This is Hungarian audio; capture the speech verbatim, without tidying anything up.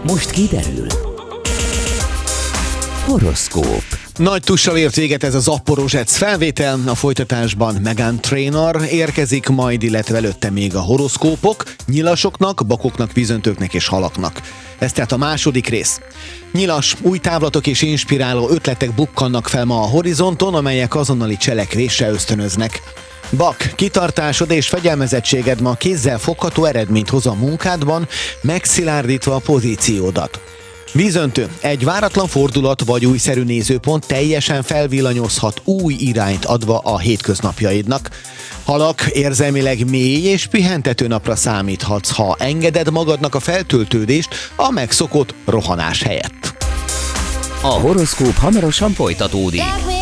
Most kiderül. Horoszkóp. Nagy tussal ért véget ez a Zaporozsec felvétel, a folytatásban Meghan Trainor érkezik majd, illetve előtte még a horoszkópok, nyilasoknak, bakoknak, vízöntőknek és halaknak. Ez tehát a második rész. Nyilas, új távlatok és inspiráló ötletek bukkannak fel ma a horizonton, amelyek azonnali cselekvésre ösztönöznek. Bak, kitartásod és fegyelmezettséged ma kézzel fogható eredményt hoz a munkádban, megszilárdítva a pozíciódat. Vízöntő, egy váratlan fordulat vagy újszerű nézőpont teljesen felvillanyozhat, új irányt adva a hétköznapjaidnak. Halak, érzelmileg mély és pihentető napra számíthatsz, ha engeded magadnak a feltöltődést a megszokott rohanás helyett. A horoszkóp hamarosan folytatódik.